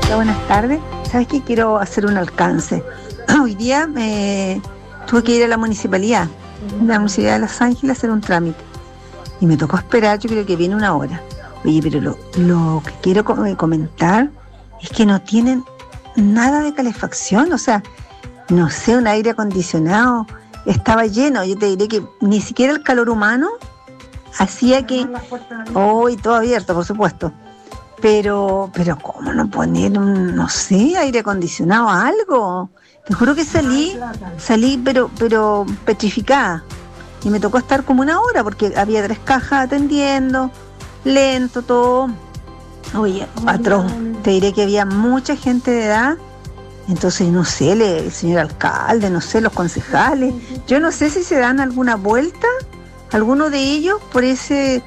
Hola, buenas tardes. ¿Sabes qué? Quiero hacer un alcance. Hoy día tuve que ir a la municipalidad de Los Ángeles a hacer un trámite. Y me tocó esperar, yo creo que viene una hora. Oye, pero lo que quiero comentar es que no tienen nada de calefacción. O sea, no sé, un aire acondicionado. Estaba lleno. Yo te diré que ni siquiera el calor humano hacía que... Hoy todo abierto, por supuesto. Pero ¿cómo no poner no sé, aire acondicionado, algo? Te juro que salí, pero petrificada. Y me tocó estar como una hora porque había 3 cajas atendiendo, lento todo. Oye, atroz. Te diré que había mucha gente de edad. Entonces, no sé, el señor alcalde, no sé, los concejales. Yo no sé si se dan alguna vuelta, alguno de ellos, por ese...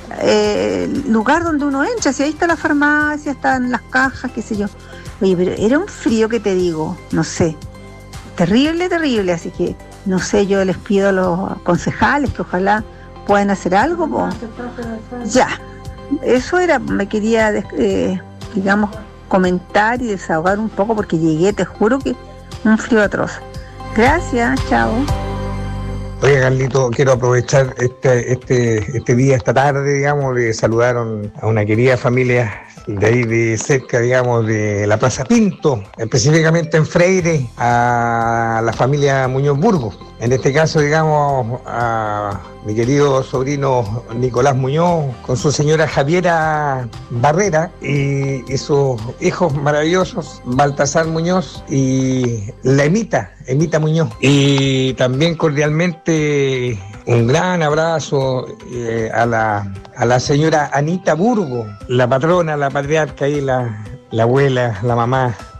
lugar donde uno entra, si ahí está la farmacia, están las cajas, qué sé yo. Oye, pero era un frío que te digo, no sé, terrible, así que no sé, yo les pido a los concejales que ojalá puedan hacer algo, po. Ya, eso era, me quería digamos, comentar y desahogar un poco porque llegué, te juro que un frío atroz. Gracias, chao. Oye, Carlito, quiero aprovechar este día, esta tarde, digamos, de saludar a una querida familia de ahí de cerca, digamos, de la Plaza Pinto, específicamente en Freire, a la familia Muñoz Burgos. En este caso, digamos, a mi querido sobrino Nicolás Muñoz, con su señora Javiera Barrera y sus hijos maravillosos, Baltasar Muñoz y la Emita Muñoz. Y también cordialmente un gran abrazo a la señora Anita Burgo, la patrona, la patriarca y la abuela, la mamá